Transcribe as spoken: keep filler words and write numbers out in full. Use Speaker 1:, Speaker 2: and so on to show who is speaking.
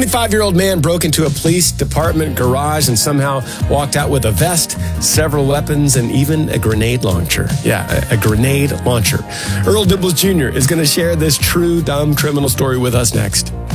Speaker 1: twenty-five-year-old man broke into a police department garage and somehow walked out with a vest, several weapons, and even a grenade launcher. Yeah, a, a grenade launcher. Earl Dibbles Junior is going to share this true dumb criminal story with us next.